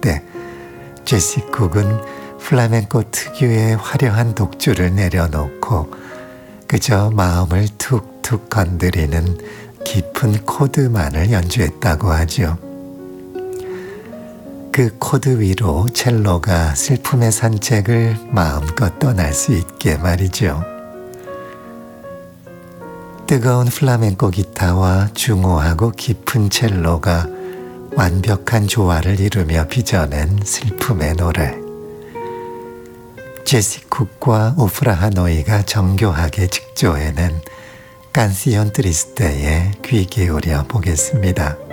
때 제시 쿡은 플라멩코 특유의 화려한 독주를 내려놓고 그저 마음을 툭툭 건드리는 깊은 코드만을 연주했다고 하죠. 그 코드 위로 첼로가 슬픔의 산책을 마음껏 떠날 수 있게 말이죠. 뜨거운 플라멩코 기타와 중후하고 깊은 첼로가 완벽한 조화를 이루며 빚어낸 슬픔의 노래. 제시 쿡과 오프라 하노이가 정교하게 직조해낸 깐시온 트리스테에 귀 기울여 보겠습니다.